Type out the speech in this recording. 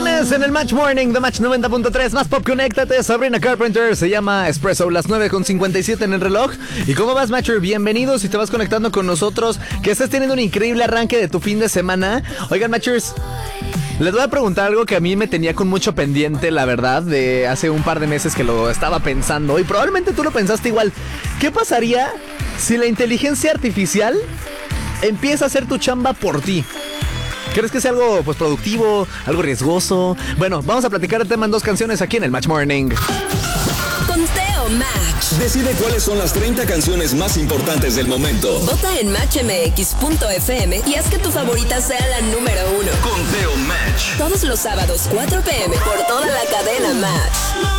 viernes en el Match Morning de Match 90.3. Más pop, conéctate. Sabrina Carpenter, se llama Espresso. Las 9:57 en el reloj. ¿Y cómo vas, Matcher? Bienvenido si te vas conectando con nosotros. Que estés teniendo un increíble arranque de tu fin de semana. Oigan, Matchers, les voy a preguntar algo que a mí me tenía con mucho pendiente, la verdad, de hace un par de meses que lo estaba pensando. Y probablemente tú lo pensaste igual. ¿Qué pasaría si la inteligencia artificial empieza a hacer tu chamba por ti? ¿Crees que sea algo pues productivo, algo riesgoso? Bueno, vamos a platicar el tema en 2 canciones aquí en el Match Morning. Conteo Match. Decide cuáles son las 30 canciones más importantes del momento. Vota en matchmx.fm y haz que tu favorita sea la número 1. Conteo Match. Todos los sábados, 4 p.m. por toda la cadena Match.